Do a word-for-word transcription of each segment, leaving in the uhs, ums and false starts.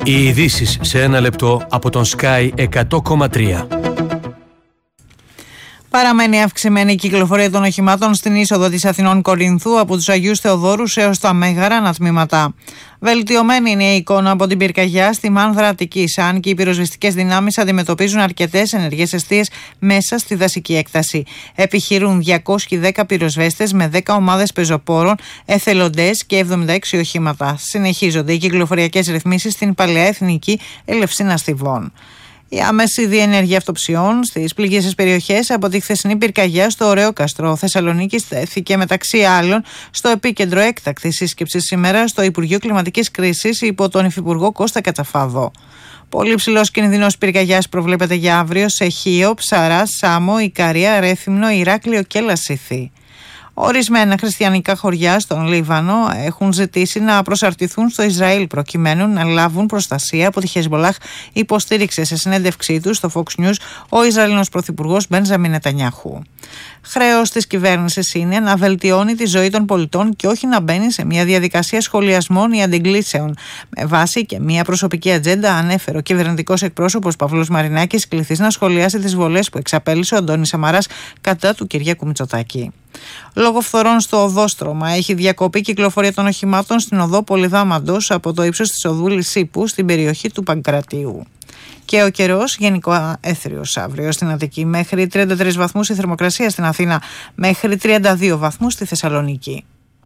Οι ειδήσεις σε ένα λεπτό από τον Sky εκατό κόμμα τρία. Παραμένει αυξημένη η κυκλοφορία των οχημάτων στην είσοδο της Αθηνών Κορινθού από τους Αγίους Θεοδόρους έως τα Μέγαρα ανατμήματα. Βελτιωμένη είναι η εικόνα από την πυρκαγιά στη Μάνδρα Αττικής, αν και οι πυροσβεστικές δυνάμεις αντιμετωπίζουν αρκετές ενεργές εστίες μέσα στη δασική έκταση. Επιχειρούν διακόσιοι δέκα πυροσβέστες με δέκα ομάδες πεζοπόρων, εθελοντές και εβδομήντα έξι οχήματα. Συνεχίζονται οι κυκλοφοριακές ρυθμίσεις στην Παλαιά Εθνική Ελευσίνα Στιβών. Η άμεση διενέργεια αυτοψιών στις πληγήσεις περιοχές από τη χθεσινή πυρκαγιά στο Ωραίο Καστρό Θεσσαλονίκης στέθηκε μεταξύ άλλων στο επίκεντρο έκτακτης σύσκεψης σήμερα στο Υπουργείο Κλιματικής Κρίσης υπό τον Υφυπουργό Κώστα Κατσαφάδο. Πολύ ψηλός κινδυνός πυρκαγιάς προβλέπεται για αύριο σε Χίο, Ψαρά, Σάμο, Ικαρία, Ρέθυμνο, Ηράκλειο και Λασίθι. Ορισμένα χριστιανικά χωριά στον Λίβανο έχουν ζητήσει να προσαρτηθούν στο Ισραήλ προκειμένου να λάβουν προστασία από τη Χεσμολάχ, υποστήριξε σε συνέντευξή του στο Fox News ο Ισραηλινός Πρωθυπουργός Μπένζαμιν Νετανιάχου. Χρέος της κυβέρνησης είναι να βελτιώνει τη ζωή των πολιτών και όχι να μπαίνει σε μια διαδικασία σχολιασμών ή αντιγκλήσεων. Με βάση και μια προσωπική ατζέντα, ανέφερε ο κυβερνητικός εκπρόσωπος Παύλος Μαρινάκης, κληθής να σχολιάσει τις βολές που εξαπέλυσε ο Αντώνης Σαμαράς κατά του Κυριάκου Μητσοτάκη. Λόγω φθορών στο οδόστρωμα έχει διακοπεί κυκλοφορία των οχημάτων στην οδό Πολυδάμαντος από το ύψος της οδού Λυσίπου στην περιοχή του Παγκρατίου. Και ο καιρός γενικό έθριος αύριο στην Αττική, μέχρι τριάντα τρεις βαθμούς η θερμοκρασία στην Αθήνα, μέχρι τριάντα δύο βαθμούς στη Θεσσαλονίκη.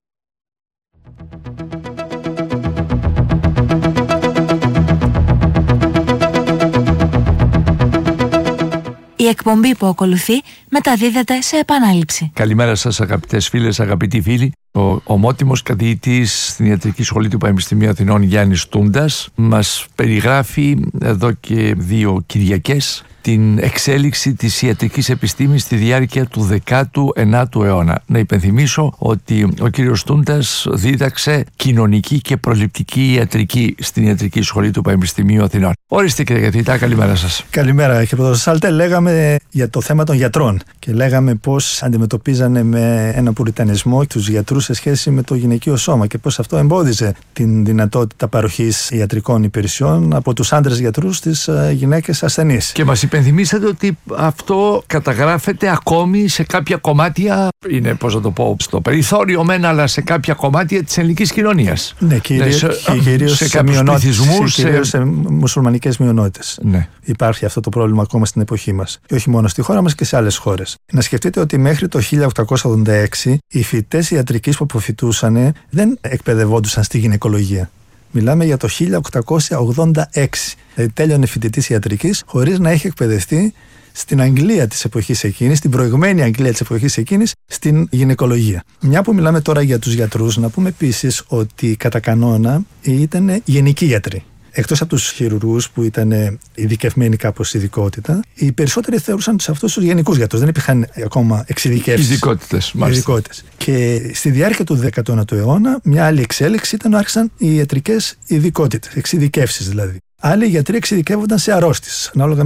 Η εκπομπή που ακολουθεί μεταδίδεται σε επανάληψη. Καλημέρα σας αγαπητές φίλες, αγαπητοί φίλοι. Ο ομότιμος καθηγητής στην Ιατρική Σχολή του Πανεπιστημίου Αθηνών Γιάννης Τούντας μας περιγράφει εδώ και δύο Κυριακές την εξέλιξη της ιατρικής επιστήμης στη διάρκεια του δέκατου ενάτου αιώνα. Να υπενθυμίσω ότι ο κύριος Τούντας δίδαξε κοινωνική και προληπτική ιατρική στην Ιατρική Σχολή του Πανεπιστημίου Αθηνών. Ορίστε κύριε καθηγητά, καλημέρα σας. Καλημέρα κύριε Πρωτοδόση Σάλτε. Λέγαμε για το θέμα των γιατρών και λέγαμε πώς αντιμετωπίζανε με ένα πουριτανισμό τους γιατρούς σε σχέση με το γυναικείο σώμα και πώς αυτό εμπόδιζε την δυνατότητα παροχής ιατρικών υπηρεσιών από τους άντρες γιατρούς στις γυναίκες ασθενείς. Και μας υπενθυμίσατε ότι αυτό καταγράφεται ακόμη σε κάποια κομμάτια, είναι πώς να το πω, στο περιθώριο μεν, αλλά σε κάποια κομμάτια της ελληνικής κοινωνίας. Ναι, κυρίως ναι, σε, κυρίως σε, σε κάποιους πληθυσμούς, σε, κυρίως σε μουσουλμανικές μειονότητες. Ναι. Υπάρχει αυτό το πρόβλημα ακόμα στην εποχή μας. Και όχι μόνο στη χώρα μας και σε άλλες χώρες. Να σκεφτείτε ότι μέχρι το χίλια οκτακόσια ογδόντα έξι οι φοιτητές ιατρικής που αποφοιτούσαν δεν εκπαιδευόντουσαν στη γυναικολογία. Μιλάμε για το χίλια οκτακόσια ογδόντα έξι. Δηλαδή τέλειωνε φοιτητής ιατρικής χωρίς να έχει εκπαιδευτεί στην Αγγλία της εποχής εκείνης, στην προηγμένη Αγγλία της εποχής εκείνης, στην γυναικολογία. Μια που μιλάμε τώρα για τους γιατρούς, να πούμε επίσης ότι κατά κανόνα ήταν γενικοί γιατροί. Εκτός από τους χειρουργούς που ήταν ειδικευμένοι κάπως ειδικότητα, οι περισσότεροι θεωρούσαν τους αυτούς τους γενικούς γιατρούς. Δεν υπήρχαν ακόμα εξειδικεύσεις. Ειδικότητες, Ειδικότητες. Και στη διάρκεια του δέκατου ένατου αιώνα, μια άλλη εξέλιξη ήταν ότι άρχισαν οι ιατρικές ειδικότητες, εξειδικεύσεις δηλαδή. Άλλοι γιατροί εξειδικεύονταν σε αρρώστιες, ανάλογα